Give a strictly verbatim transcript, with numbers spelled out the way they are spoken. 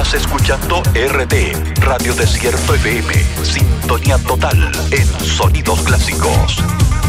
Estás escuchando R T, Radio Desierto F M. Sintonía total en sonidos clásicos.